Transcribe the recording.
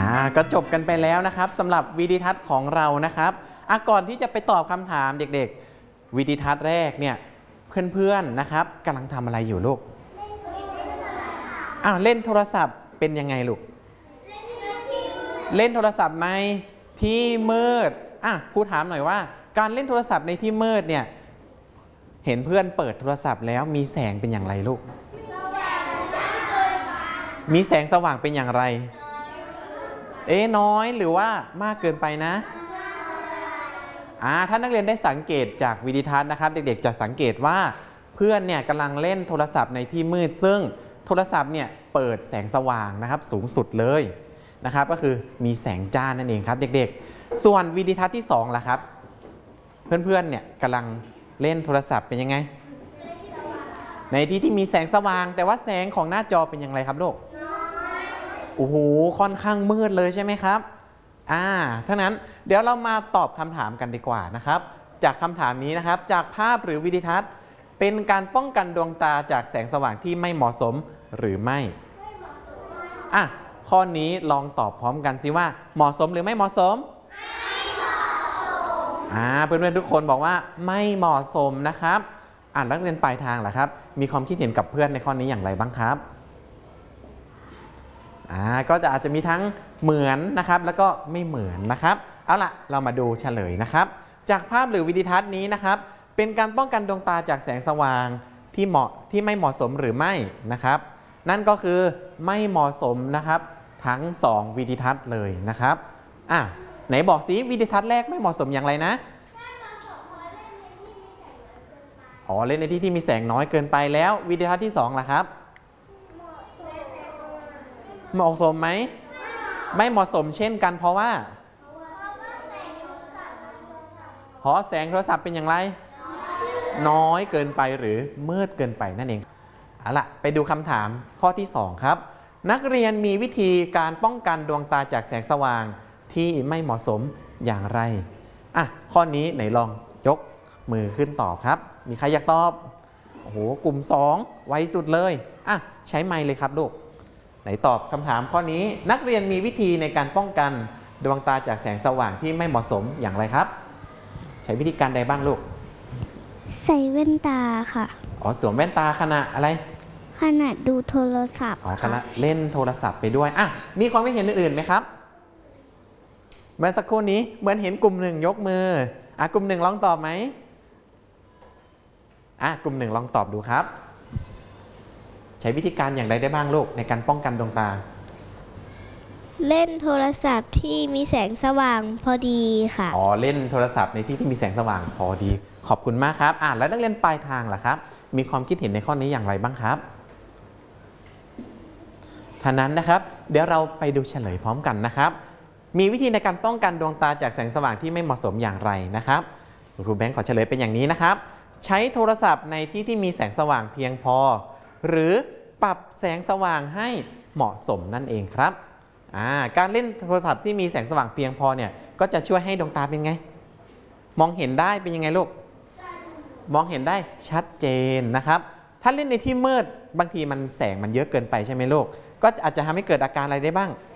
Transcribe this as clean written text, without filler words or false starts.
ก็จบกันไปแล้วนะครับสำหรับวิดีทัศน์ของเรานะครับก่อนที่จะไปตอบคำถามเด็กๆวิดีทัศน์แรกเนี่ยเพื่อนๆนะครับกำลังทำอะไรอยู่ลูกเล่นโทรศัพท์เป็นยังไงลูกเล่นโทรศัพท์ในที่มืดครูถามหน่อยว่าการเล่นโทรศัพท์ในที่มืดเนี่ยเห็นเพื่อนเปิดโทรศัพท์แล้วมีแสงเป็นอย่างไรลูกมีแสงสว่างเป็นอย่างไรน้อยหรือว่ามากเกินไปนะถ้านักเรียนได้สังเกตจากวิดีทัศน์นะครับเด็กๆจะสังเกตว่าเพื่อนเนี่ยกำลังเล่นโทรศัพท์ในที่มืดซึ่งโทรศัพท์เนี่ยเปิดแสงสว่างนะครับสูงสุดเลยนะครับก็คือมีแสงจ้านั่นเองครับเด็กๆส่วนวิดีทัศน์ที่2ล่ะครับเพื่อนๆเนี่ยกำลังเล่นโทรศัพท์เป็นยังไงในที่มีแสงสว่างแต่ว่าแสงของหน้าจอเป็นอย่างไรครับลูกโอ้โหค่อนข้างมืดเลยใช่ไหมครับทั้งนั้นเดี๋ยวเรามาตอบคำถามกันดีกว่านะครับจากคำถามนี้นะครับจากภาพหรือวิดีทัศน์เป็นการป้องกันดวงตาจากแสงสว่างที่ไม่เหมาะสมหรือไม่ข้อนี้ลองตอบพร้อมกันสิว่าเหมาะสมหรือไม่เหมาะสมเพื่อนๆทุกคนบอกว่าไม่เหมาะสมนะครับนักเรียนปลายทางเหรอครับมีความคิดเห็นกับเพื่อนในข้อนี้อย่างไรบ้างครับก็อาจจะมีทั้งเหมือนนะครับแล้วก็ไม่เหมือนนะครับเอาล่ะเรามาดูเฉลยนะครับจากภาพหรือวิดีทัศน์นี้นะครับเป็นการป้องกันดวงตาจากแสงสว่างที่ไม่เหมาะสมหรือไม่นะครับนั่นก็คือไม่เหมาะสมนะครับทั้ง2วิดีทัศน์เลยนะครับไหนบอกสิวิดีทัศน์แรกไม่เหมาะสมอย่างไรนะเล่นในที่มีแสงน้อยเกินไปแล้ววิดีทัศน์ที่2ล่ะครับเหมาะสมไหมไม่เหมาะสมเช่นกันเพราะว่าแสงโทรศัพท์เป็นอย่างไรน้อยเกินไปหรือมืดเกินไปนั่นเองเอาล่ะไปดูคำถามข้อที่2ครับนักเรียนมีวิธีการป้องกันดวงตาจากแสงสว่างที่ไม่เหมาะสมอย่างไรข้อนี้ไหนลองยกมือขึ้นตอบครับมีใครอยากตอบโอ้โหกลุ่ม2ไวสุดเลยใช้ไมค์เลยครับลูกไหนตอบคำถามข้อนี้นักเรียนมีวิธีในการป้องกันดวงตาจากแสงสว่างที่ไม่เหมาะสมอย่างไรครับใช้วิธีการใดบ้างลูกใส่แว่นตาค่ะสวมแว่นตาขณะอะไรขณะดูโทรศัพท์ขณะเล่นโทรศัพท์ไปด้วยมีความคิดเห็นอื่นๆไหมครับเมื่อสักครู่นี้เหมือนเห็นกลุ่ม1ยกมือกลุ่ม1ลองตอบไหมกลุ่ม1ลองตอบดูครับใช้วิธีการอย่างไรได้บ้างลูกในการป้องกันดวงตาเล่นโทรศัพท์ที่มีแสงสว่างพอดีค่ะเล่นโทรศัพท์ในที่มีแสงสว่างพอดีขอบคุณมากครับแล้วนักเรียนปลายทางล่ะครับมีความคิดเห็นในข้อนี้อย่างไรบ้างครับท่านั้นนะครับเดี๋ยวเราไปดูเฉลยพร้อมกันนะครับมีวิธีในการป้องกันดวงตาจากแสงสว่างที่ไม่เหมาะสมอย่างไรนะครับครูแบงค์ขอเฉลยเป็นอย่างนี้นะครับใช้โทรศัพท์ในที่ที่มีแสงสว่างเพียงพอหรือปรับแสงสว่างให้เหมาะสมนั่นเองครับการเล่นโทรศัพท์ที่มีแสงสว่างเพียงพอเนี่ยก็จะช่วยให้ดวงตาเป็นไงมองเห็นได้เป็นยังไงลูกมองเห็นได้ชัดเจนนะครับถ้าเล่นในที่มืดบางทีแสงมันเยอะเกินไปใช่ไหมลูกก็อาจจะทำให้เกิดอาการอะไรได้บ้าง